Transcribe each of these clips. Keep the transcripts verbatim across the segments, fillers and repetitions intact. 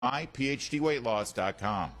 my p h d weight loss dot com.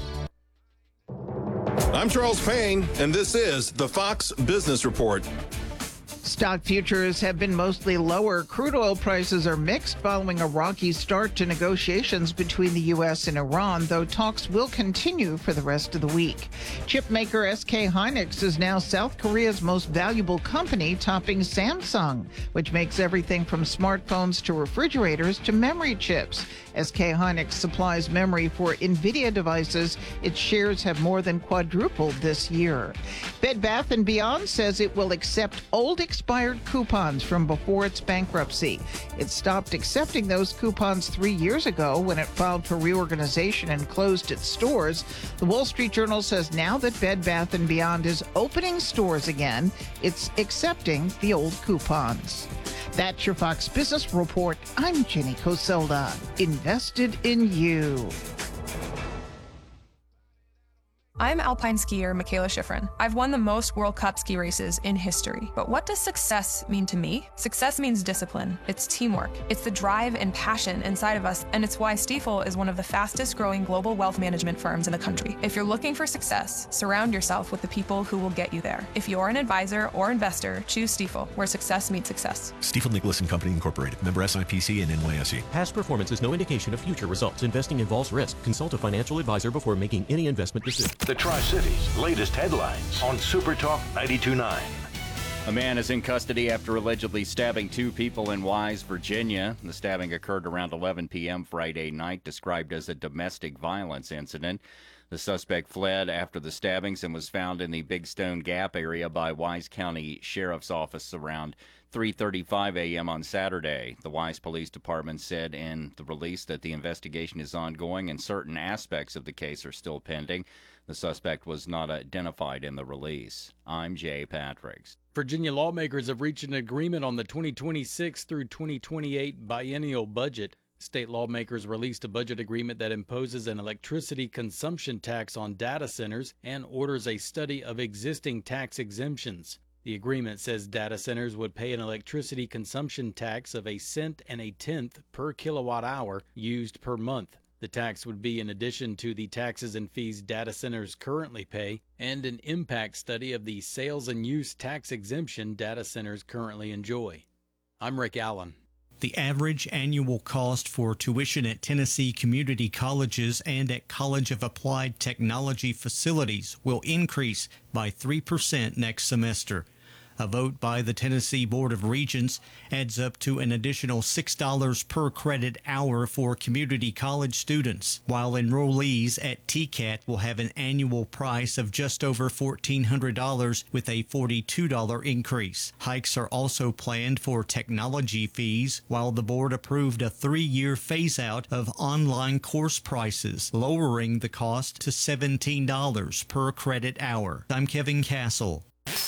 I'm Charles Payne, and this is the Fox Business Report. Stock futures have been mostly lower. Crude oil prices are mixed following a rocky start to negotiations between the U S and Iran, though talks will continue for the rest of the week. Chip maker S K Hynix is now South Korea's most valuable company, topping Samsung, which makes everything from smartphones to refrigerators to memory chips. S K Hynix supplies memory for NVIDIA devices. Its shares have more than quadrupled this year. Bed Bath and Beyond says it will accept old expired coupons from before its bankruptcy. It stopped accepting those coupons three years ago when it filed for reorganization and closed its stores. The Wall Street Journal says now that Bed Bath and Beyond is opening stores again, it's accepting the old coupons. That's your Fox Business Report. I'm Jenny Coselda. Invested in you. I'm alpine skier Michaela Schifrin. I've won the most World Cup ski races in history. But what does success mean to me? Success means discipline. It's teamwork. It's the drive and passion inside of us, and it's why Stifel is one of the fastest growing global wealth management firms in the country. If you're looking for success, surround yourself with the people who will get you there. If you're an advisor or investor, choose Stifel, where success meets success. Stifel Nicholas and Company Incorporated, member S I P C and N Y S E. Past performance is no indication of future results. Investing involves risk. Consult a financial advisor before making any investment decision. The Tri-Cities' latest headlines on Super Talk ninety-two point nine. A man is in custody after allegedly stabbing two people in Wise, Virginia. The stabbing occurred around eleven p.m. Friday night, described as a domestic violence incident. The suspect fled after the stabbings and was found in the Big Stone Gap area by Wise County Sheriff's Office around three thirty-five a.m. on Saturday. The Wise Police Department said in the release that the investigation is ongoing and certain aspects of the case are still pending. The suspect was not identified in the release. I'm Jay Patricks. Virginia lawmakers have reached an agreement on the twenty twenty-six through twenty twenty-eight biennial budget. State lawmakers released a budget agreement that imposes an electricity consumption tax on data centers and orders a study of existing tax exemptions. The agreement says data centers would pay an electricity consumption tax of a cent and a tenth per kilowatt hour used per month. The tax would be in addition to the taxes and fees data centers currently pay, and an impact study of the sales and use tax exemption data centers currently enjoy. I'm Rick Allen. The average annual cost for tuition at Tennessee community colleges and at College of Applied Technology facilities will increase by three percent next semester. A vote by the Tennessee Board of Regents adds up to an additional six dollars per credit hour for community college students, while enrollees at T C A T will have an annual price of just over fourteen hundred dollars with a forty-two dollars increase. Hikes are also planned for technology fees, while the board approved a three-year phase-out of online course prices, lowering the cost to seventeen dollars per credit hour. I'm Kevin Castle.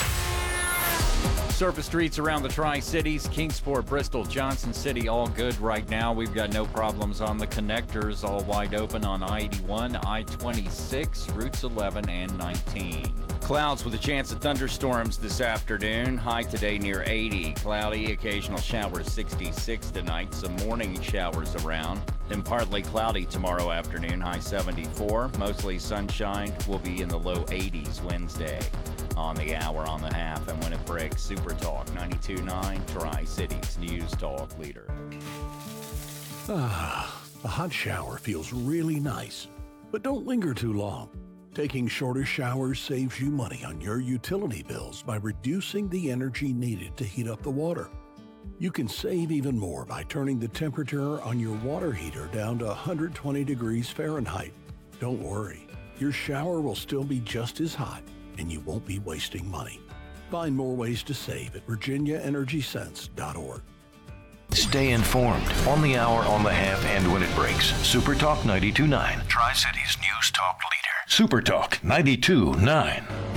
Surface streets around the Tri-Cities, Kingsport, Bristol, Johnson City, all good right now. We've got no problems on the connectors, all wide open on I eighty-one, I twenty-six, routes eleven and nineteen. Clouds with a chance of thunderstorms this afternoon. High today near eighty. Cloudy, occasional showers sixty-six tonight. Some morning showers around. Then partly cloudy tomorrow afternoon. High seventy-four. Mostly sunshine. Will be in the low eighties Wednesday. On the hour, on the half, and when it breaks, Super Talk ninety-two point nine, Tri-Cities News Talk leader. Ah, a hot shower feels really nice, but don't linger too long. Taking shorter showers saves you money on your utility bills by reducing the energy needed to heat up the water. You can save even more by turning the temperature on your water heater down to one hundred twenty degrees Fahrenheit. Don't worry, your shower will still be just as hot, and you won't be wasting money. Find more ways to save at virginia energy sense dot org. Stay informed on the hour, on the half, and when it breaks. Super Talk ninety-two point nine, Tri-Cities News Talk leader. Super Talk ninety-two point nine.